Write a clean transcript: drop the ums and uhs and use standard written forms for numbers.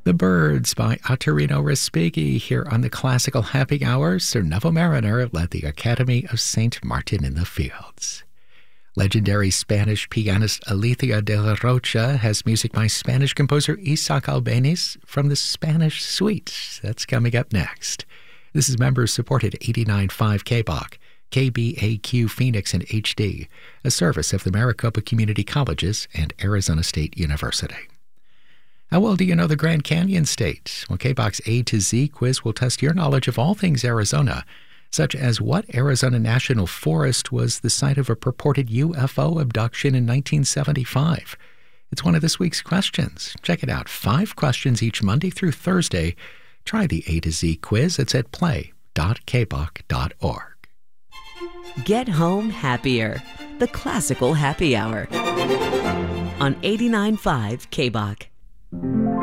The Birds by Ottorino Respighi here on the Classical Happy Hour. Sir Neville Mariner led the Academy of St. Martin in the Fields. Legendary Spanish pianist Alicia de la Rocha has music by Spanish composer Isaac Albeniz from the Spanish Suite. That's coming up next. This is members-supported 89.5 KBOC, KBAQ Phoenix and HD, a service of the Maricopa Community Colleges and Arizona State University. How well do you know the Grand Canyon State? Well, KBOC's A to Z quiz will test your knowledge of all things Arizona, such as what Arizona National Forest was the site of a purported UFO abduction in 1975. It's one of this week's questions. Check it out. 5 questions each Monday through Thursday. Try the A to Z quiz. It's at play.kboc.org. Get home happier. The Classical Happy Hour on 89.5 KBOC.